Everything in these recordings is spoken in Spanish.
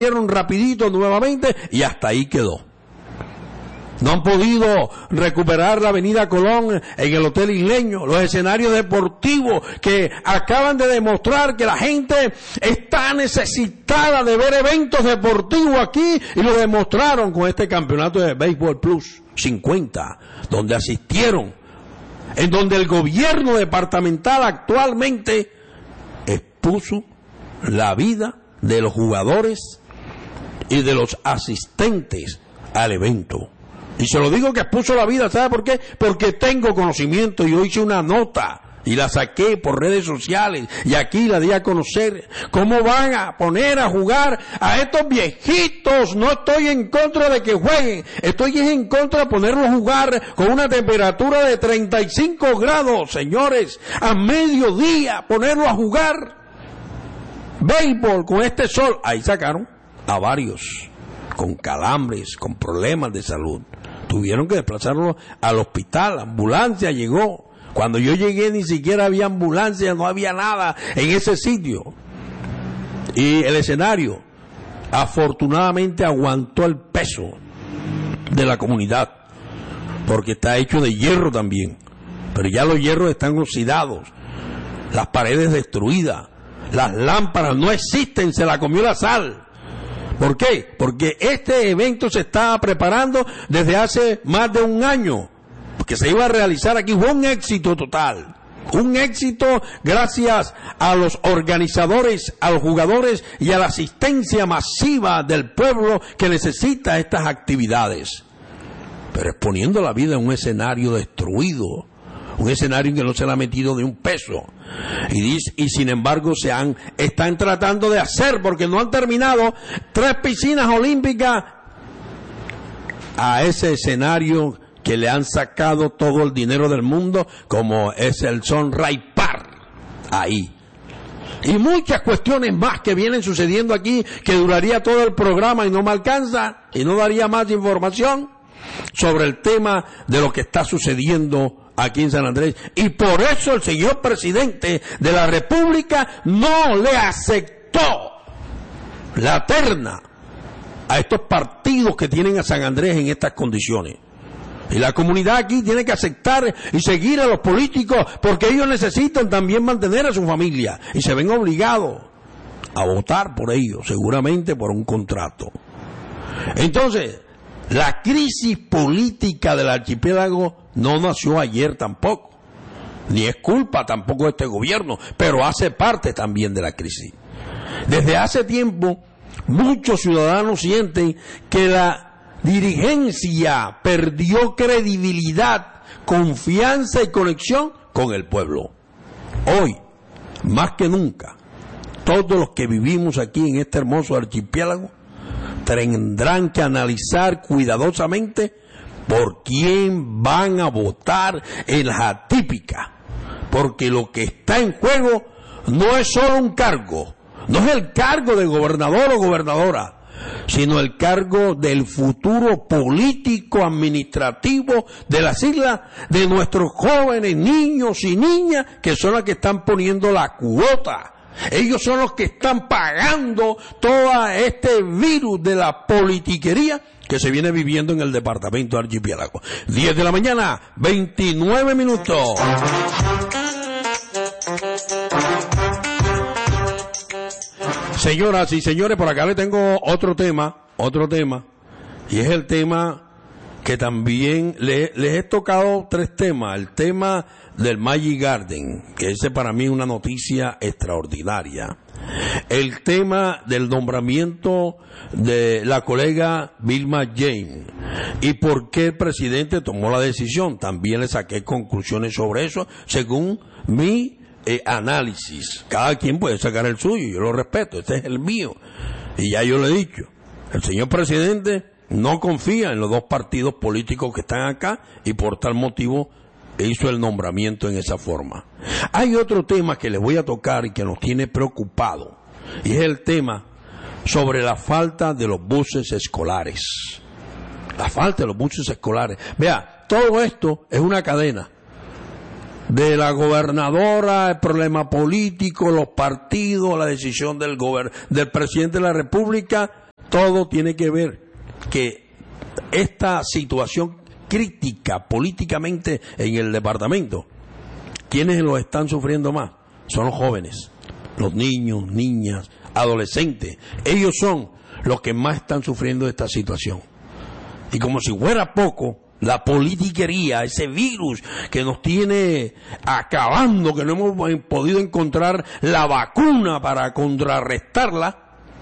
rapidito nuevamente y hasta ahí quedó. No han podido recuperar la Avenida Colón en el Hotel Isleño, los escenarios deportivos que acaban de demostrar que la gente está necesitada de ver eventos deportivos aquí, y lo demostraron con este campeonato de Béisbol Plus 50, donde asistieron, en donde el gobierno departamental actualmente expuso la vida de los jugadores y de los asistentes al evento. Y se lo digo que expuso la vida, ¿sabe por qué? Porque tengo conocimiento. Yo hice una nota y la saqué por redes sociales y aquí la di a conocer. ¿Cómo van a poner a jugar a estos viejitos? No estoy en contra de que jueguen, estoy en contra de ponerlos a jugar con una temperatura de 35 grados, señores, a mediodía, ponerlos a jugar béisbol con este sol. Ahí sacaron a varios con calambres, con problemas de salud. Tuvieron que desplazarlo al hospital, la ambulancia llegó. Cuando yo llegué ni siquiera había ambulancia, no había nada en ese sitio. Y el escenario afortunadamente aguantó el peso de la comunidad, porque está hecho de hierro también. Pero ya los hierros están oxidados, las paredes destruidas, las lámparas no existen, se la comió la sal. ¿Por qué? Porque este evento se estaba preparando desde hace más de un año, porque se iba a realizar aquí. Fue un éxito total, un éxito gracias a los organizadores, a los jugadores y a la asistencia masiva del pueblo que necesita estas actividades. Pero exponiendo la vida en un escenario destruido, un escenario en que no se le ha metido de un peso. Y sin embargo están tratando de hacer, porque no han terminado, 3 piscinas olímpicas a ese escenario que le han sacado todo el dinero del mundo, como es el Sunrise Park, ahí. Y muchas cuestiones más que vienen sucediendo aquí, que duraría todo el programa y no me alcanza, y no daría más información sobre el tema de lo que está sucediendo aquí en San Andrés. Y por eso el señor presidente de la República no le aceptó la terna a estos partidos que tienen a San Andrés en estas condiciones. Y la comunidad aquí tiene que aceptar y seguir a los políticos, porque ellos necesitan también mantener a su familia y se ven obligados a votar por ellos, seguramente por un contrato. Entonces, la crisis política del archipiélago no nació ayer tampoco, ni es culpa tampoco de este gobierno, pero hace parte también de la crisis. Desde hace tiempo, muchos ciudadanos sienten que la dirigencia perdió credibilidad, confianza y conexión con el pueblo. Hoy, más que nunca, todos los que vivimos aquí en este hermoso archipiélago tendrán que analizar cuidadosamente por quién van a votar en las atípicas, porque lo que está en juego no es solo un cargo, no es el cargo de gobernador o gobernadora, sino el cargo del futuro político administrativo de las islas, de nuestros jóvenes, niños y niñas, que son las que están poniendo la cuota. Ellos son los que están pagando todo este virus de la politiquería que se viene viviendo en el departamento de Archipiélago. 10 de la mañana, 29 minutos. Señoras y señores, por acá le tengo otro tema, y es el tema que también les he tocado 3 temas. El tema del Magic Garden, que ese para mí es una noticia extraordinaria. El tema del nombramiento de la colega Vilma James y por qué el presidente tomó la decisión. También le saqué conclusiones sobre eso según mi análisis. Cada quien puede sacar el suyo, yo lo respeto, este es el mío. Y ya yo le he dicho, el señor presidente no confía en los 2 partidos políticos que están acá y por tal motivo hizo el nombramiento en esa forma. Hay otro tema que les voy a tocar y que nos tiene preocupado, y es el tema sobre la falta de los buses escolares. La falta de los buses escolares. Vea, todo esto es una cadena. De la gobernadora, el problema político, los partidos, la decisión del presidente de la República, todo tiene que ver que esta situación crítica políticamente en el departamento, ¿quiénes lo están sufriendo más? Son los jóvenes, los niños, niñas, adolescentes. Ellos son los que más están sufriendo esta situación. Y como si fuera poco, la politiquería, ese virus que nos tiene acabando, que no hemos podido encontrar la vacuna para contrarrestarla,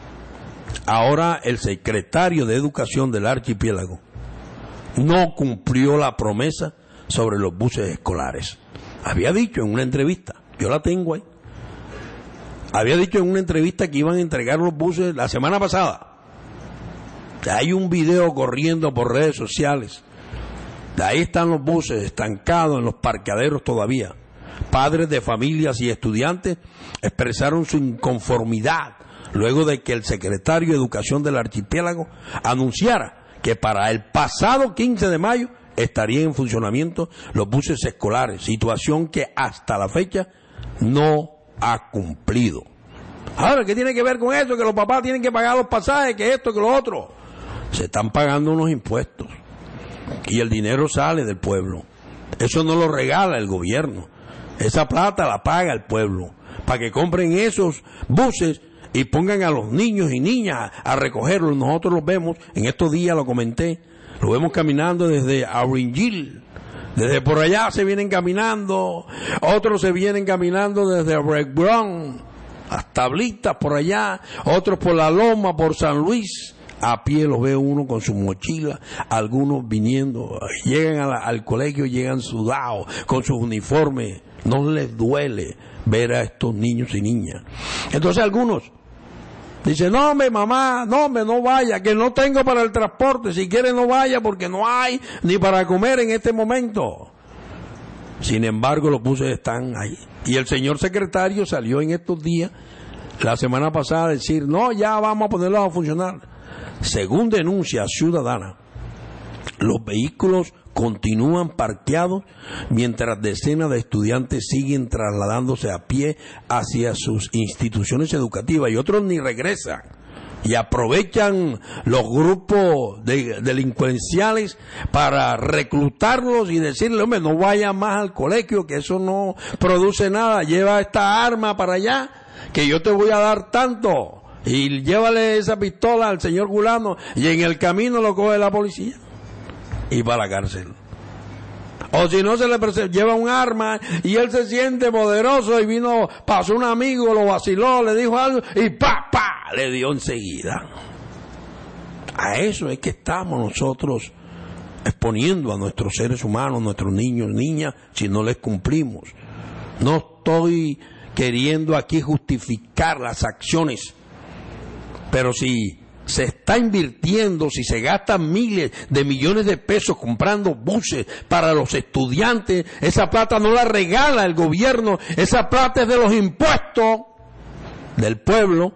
ahora el secretario de Educación del archipiélago no cumplió la promesa sobre los buses escolares. Había dicho en una entrevista, yo la tengo ahí, había dicho en una entrevista que iban a entregar los buses la semana pasada. Hay un video corriendo por redes sociales. De ahí están los buses estancados en los parqueaderos todavía. Padres de familias y estudiantes expresaron su inconformidad luego de que el secretario de Educación del archipiélago anunciara que para el pasado 15 de mayo estarían en funcionamiento los buses escolares, situación que hasta la fecha no ha cumplido. Ahora, ¿qué tiene que ver con eso? Que los papás tienen que pagar los pasajes, que esto, que lo otro. Se están pagando unos impuestos y el dinero sale del pueblo. Eso no lo regala el gobierno. Esa plata la paga el pueblo para que compren esos buses y pongan a los niños y niñas a recogerlos. Nosotros los vemos, en estos días lo comenté, lo vemos caminando desde Aringil, desde por allá se vienen caminando, otros se vienen caminando desde Breckbron, las tablitas por allá, otros por la Loma, por San Luis. A pie los ve uno con su mochila, algunos viniendo, llegan al colegio, llegan sudados, con sus uniformes, no les duele ver a estos niños y niñas. Entonces algunos dicen, no hombre mamá, no hombre no vaya, que no tengo para el transporte, si quiere no vaya porque no hay ni para comer en este momento. Sin embargo los buses están ahí. Y el señor secretario salió en estos días, la semana pasada, a decir, no, ya vamos a ponerlos a funcionar. Según denuncia ciudadana, los vehículos continúan parqueados mientras decenas de estudiantes siguen trasladándose a pie hacia sus instituciones educativas y otros ni regresan y aprovechan los grupos delincuenciales para reclutarlos y decirle, hombre, no vaya más al colegio, que eso no produce nada, lleva esta arma para allá, que yo te voy a dar tanto. Y llévale esa pistola al señor Gulano y en el camino lo coge la policía y va a la cárcel. O si no, se le lleva un arma y él se siente poderoso y pasó un amigo, lo vaciló, le dijo algo y ¡pa! Le dio enseguida. A eso es que estamos nosotros exponiendo a nuestros seres humanos, nuestros niños, niñas, si no les cumplimos. No estoy queriendo aquí justificar las acciones, pero si se está invirtiendo, si se gastan miles de millones de pesos comprando buses para los estudiantes, esa plata no la regala el gobierno, esa plata es de los impuestos del pueblo.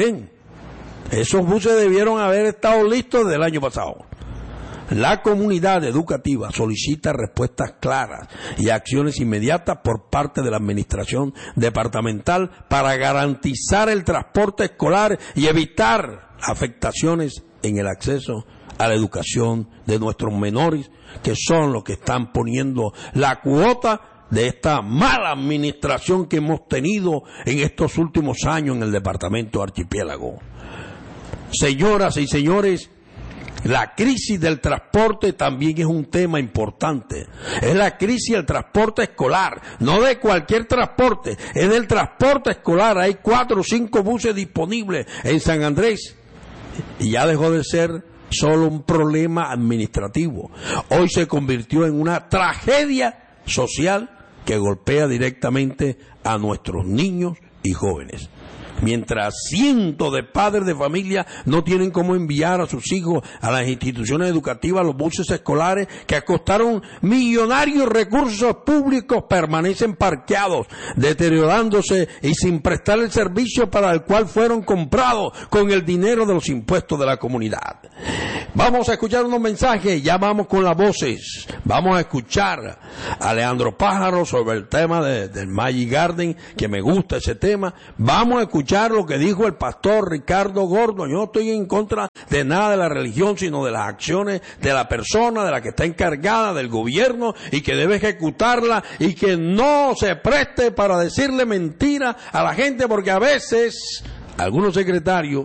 Esos buses debieron haber estado listos desde el año pasado. La comunidad educativa solicita respuestas claras y acciones inmediatas por parte de la administración departamental para garantizar el transporte escolar y evitar afectaciones en el acceso a la educación de nuestros menores, que son los que están poniendo la cuota de esta mala administración que hemos tenido en estos últimos años en el departamento archipiélago. Señoras y señores, la crisis del transporte también es un tema importante. Es la crisis del transporte escolar, no de cualquier transporte, es del transporte escolar. Hay 4 o 5 buses disponibles en San Andrés y ya dejó de ser solo un problema administrativo. Hoy se convirtió en una tragedia social que golpea directamente a nuestros niños y jóvenes. Mientras cientos de padres de familia no tienen cómo enviar a sus hijos a las instituciones educativas, los buses escolares que costaron millonarios recursos públicos permanecen parqueados, deteriorándose y sin prestar el servicio para el cual fueron comprados con el dinero de los impuestos de la comunidad. Vamos a escuchar unos mensajes, ya vamos con las voces. Vamos a escuchar a Leandro Pájaro sobre el tema del Magic Garden, que me gusta ese tema. Vamos a escuchar lo que dijo el pastor Ricardo Gordo. Yo no estoy en contra de nada de la religión, sino de las acciones de la persona, de la que está encargada del gobierno y que debe ejecutarla, y que no se preste para decirle mentira a la gente, porque a veces algunos secretarios,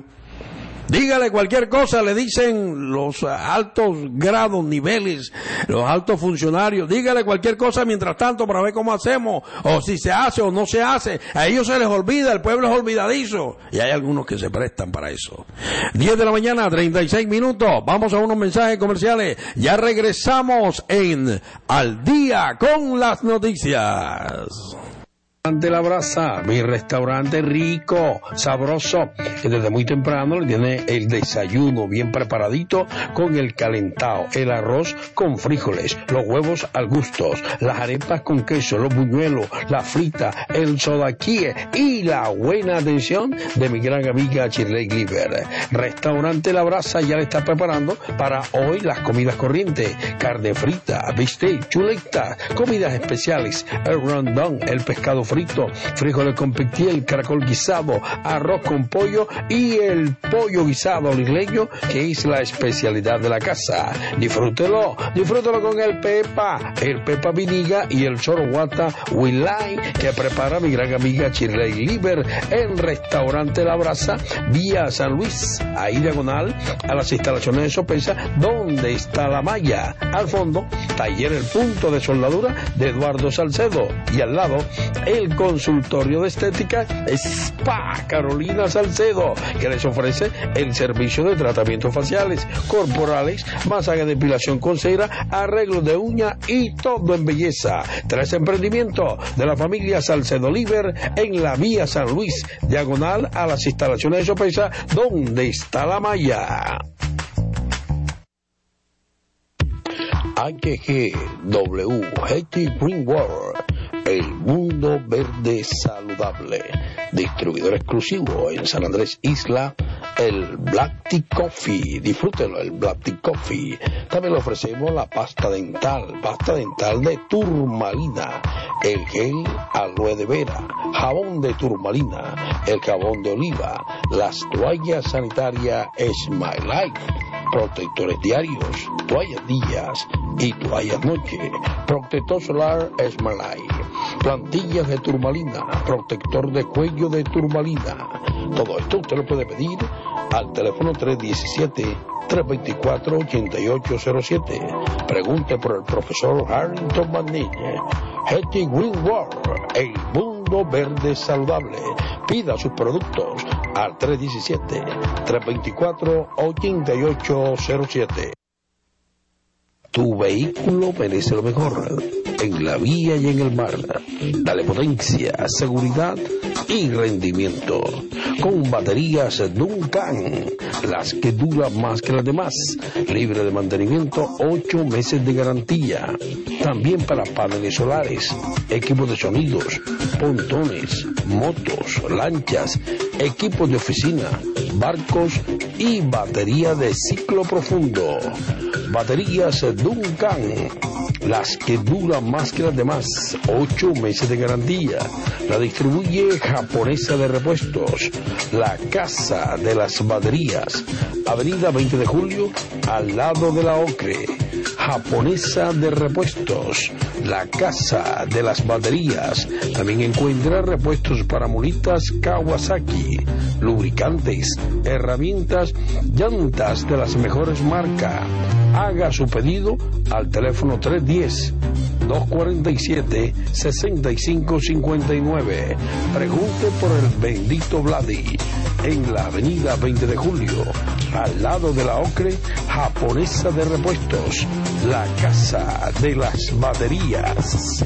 dígale cualquier cosa, le dicen los altos grados, niveles, los altos funcionarios, dígale cualquier cosa mientras tanto para ver cómo hacemos, o si se hace o no se hace. A ellos se les olvida, el pueblo es olvidadizo, y hay algunos que se prestan para eso. 10 de la mañana, 36 minutos, vamos a unos mensajes comerciales, ya regresamos en Al Día con las Noticias. Ante La Brasa, mi restaurante rico, sabroso, que desde muy temprano le tiene el desayuno bien preparadito con el calentado, el arroz con frijoles, los huevos al gusto, las arepas con queso, los buñuelos, la frita, el sodaquíe y la buena atención de mi gran amiga Shirley Gliver. Restaurante La Brasa ya le está preparando para hoy las comidas corrientes, carne frita, bistec, chuleta, comidas especiales, el rondón, el pescado frito, frijoles con pequiel, caracol guisado, arroz con pollo y el pollo guisado isleño, que es la especialidad de la casa. Disfrútelo con el Pepa Viniga y el Soroguata Wilay, que prepara mi gran amiga Shirley Liber en Restaurante La Brasa, vía San Luis, ahí diagonal a las instalaciones de Sopesa, donde está la malla. Al fondo, taller El Punto de Soldadura de Eduardo Salcedo, y al lado, el consultorio de estética Spa Carolina Salcedo, que les ofrece el servicio de tratamientos faciales, corporales, masaje de depilación con cera, arreglo de uña y todo en belleza. 3 emprendimientos de la familia Salcedo Liber en la vía San Luis, diagonal a las instalaciones de Sopesa, donde está la malla. HGW Green World, el mundo verde saludable. Distribuidor exclusivo en San Andrés Isla, el Black Tea Coffee. Disfrútenlo, el Black Tea Coffee. También le ofrecemos la pasta dental de turmalina, el gel aloe de vera, jabón de turmalina, el jabón de oliva, las toallas sanitarias Smile Life, protectores diarios, toallas días y toallas noche, protector solar Smile Life, plantillas de turmalina, protector de cuello de turmalina. Todo esto usted lo puede pedir al teléfono 317-324-8807. Pregunte por el profesor Harrington Manille. Hetty Green World, el mundo verde saludable. Pida sus productos al 317-324-8807. Tu vehículo merece lo mejor en la vía y en el mar. Dale potencia, seguridad y rendimiento. Con baterías Duncan, las que duran más que las demás. Libre de mantenimiento, 8 meses de garantía. También para paneles solares, equipos de sonidos, pontones, motos, lanchas, equipos de oficina, barcos y batería de ciclo profundo. Baterías Duncan, las que duran más que las demás, 8 meses de garantía. La distribuye Japonesa de Repuestos, la casa de las baterías, Avenida 20 de Julio, al lado de la Ocre. Japonesa de Repuestos, la casa de las baterías. También encuentra repuestos para mulitas Kawasaki, lubricantes, herramientas, llantas de las mejores marcas. Haga su pedido al teléfono 310-247-6559. Pregunte por el bendito Vladi en la avenida 20 de Julio, al lado de la Ocre. Japonesa de Repuestos, la casa de las baterías.